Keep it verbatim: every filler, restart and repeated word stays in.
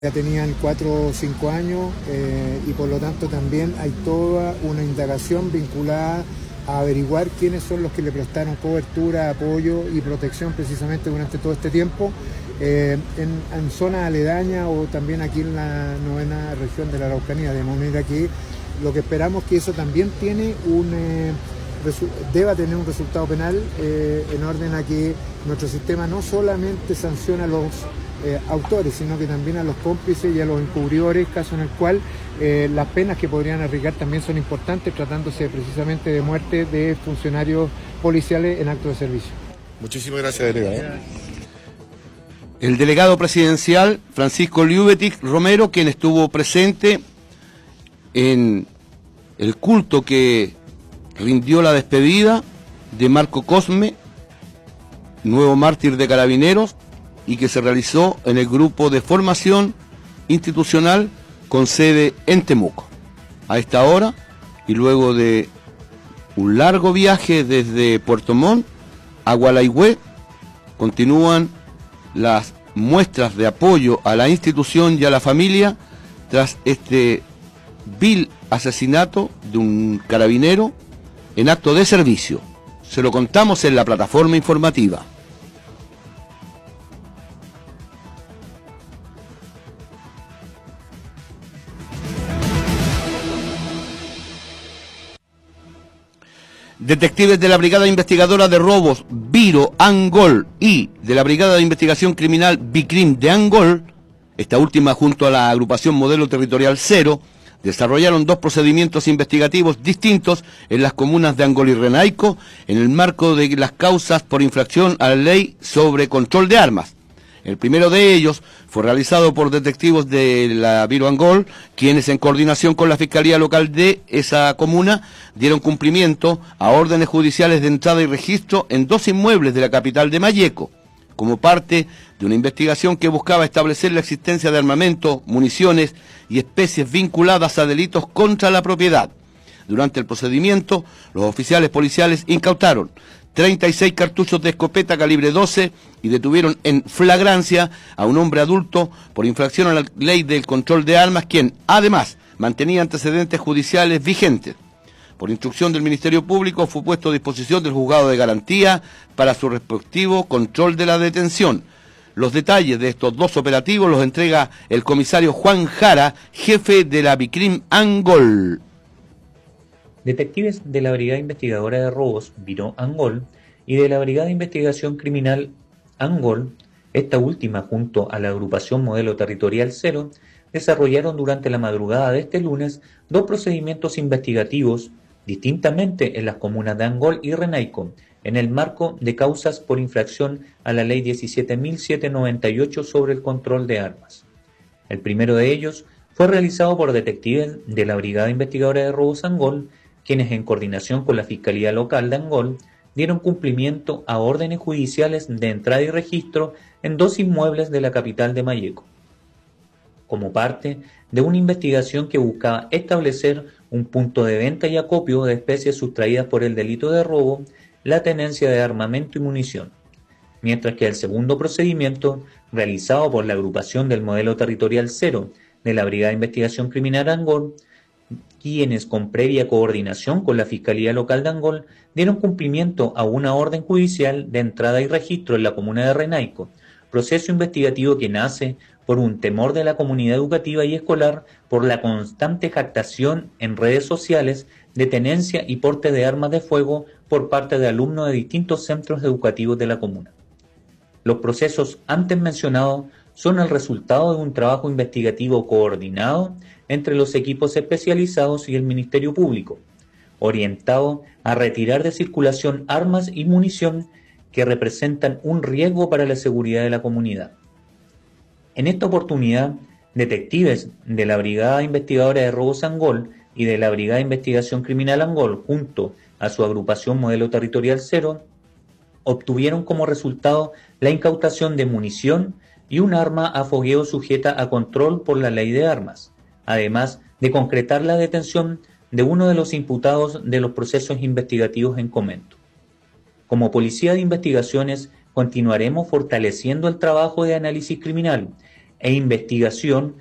Ya tenían cuatro o cinco años eh, y por lo tanto también hay toda una indagación vinculada a averiguar quiénes son los que le prestaron cobertura, apoyo y protección precisamente durante todo este tiempo eh, en, en zonas aledañas o también aquí en la novena región de la Araucanía, de manera que lo que esperamos que eso también tiene un eh, deba tener un resultado penal eh, en orden a que nuestro sistema no solamente sanciona a los Eh, autores, sino que también a los cómplices y a los encubridores, caso en el cual eh, las penas que podrían arriesgar también son importantes, tratándose precisamente de muerte de funcionarios policiales en acto de servicio. Muchísimas gracias, delegado. El delegado presidencial Francisco Liubetic Romero, quien estuvo presente en el culto que rindió la despedida de Marco Cosme, nuevo mártir de Carabineros, y que se realizó en el grupo de formación institucional con sede en Temuco. A esta hora, y luego de un largo viaje desde Puerto Montt a Gualeguay, continúan las muestras de apoyo a la institución y a la familia tras este vil asesinato de un carabinero en acto de servicio. Se lo contamos en la plataforma informativa. Detectives de la Brigada Investigadora de Robos Viro Angol y de la Brigada de Investigación Criminal Bicrim de Angol, esta última junto a la agrupación Modelo Territorial Cero, desarrollaron dos procedimientos investigativos distintos en las comunas de Angol y Renaico en el marco de las causas por infracción a la ley sobre control de armas. El primero de ellos fue realizado por detectives de la Viro Angol, quienes en coordinación con la Fiscalía Local de esa comuna dieron cumplimiento a órdenes judiciales de entrada y registro en dos inmuebles de la capital de Malleco, como parte de una investigación que buscaba establecer la existencia de armamento, municiones y especies vinculadas a delitos contra la propiedad. Durante el procedimiento, los oficiales policiales incautaron treinta y seis cartuchos de escopeta calibre doce y detuvieron en flagrancia a un hombre adulto por infracción a la ley del control de armas, quien además mantenía antecedentes judiciales vigentes. Por instrucción del Ministerio Público fue puesto a disposición del juzgado de garantía para su respectivo control de la detención. Los detalles de estos dos operativos los entrega el comisario Juan Jara, jefe de la Bicrim Angol. Detectives de la Brigada Investigadora de Robos Viro Angol y de la Brigada de Investigación Criminal Angol, esta última junto a la agrupación Modelo Territorial Cero, desarrollaron durante la madrugada de este lunes dos procedimientos investigativos distintamente en las comunas de Angol y Renaico, en el marco de causas por infracción a la Ley diecisiete mil setecientos noventa y ocho sobre el control de armas. El primero de ellos fue realizado por detectives de la Brigada Investigadora de Robos Angol, quienes en coordinación con la Fiscalía Local de Angol dieron cumplimiento a órdenes judiciales de entrada y registro en dos inmuebles de la capital de Malleco, como parte de una investigación que buscaba establecer un punto de venta y acopio de especies sustraídas por el delito de robo, la tenencia de armamento y munición, mientras que el segundo procedimiento, realizado por la agrupación del Modelo Territorial Cero de la Brigada de Investigación Criminal Angol, quienes con previa coordinación con la Fiscalía Local de Angol dieron cumplimiento a una orden judicial de entrada y registro en la comuna de Renaico, proceso investigativo que nace por un temor de la comunidad educativa y escolar por la constante jactación en redes sociales de tenencia y porte de armas de fuego por parte de alumnos de distintos centros educativos de la comuna. Los procesos antes mencionados son el resultado de un trabajo investigativo coordinado entre los equipos especializados y el Ministerio Público, orientado a retirar de circulación armas y munición que representan un riesgo para la seguridad de la comunidad. En esta oportunidad, detectives de la Brigada Investigadora de Robos Angol y de la Brigada de Investigación Criminal Angol, junto a su agrupación Modelo Territorial Cero, obtuvieron como resultado la incautación de munición y un arma a fogueo sujeta a control por la ley de armas, además de concretar la detención de uno de los imputados de los procesos investigativos en comento. Como Policía de Investigaciones, continuaremos fortaleciendo el trabajo de análisis criminal e investigación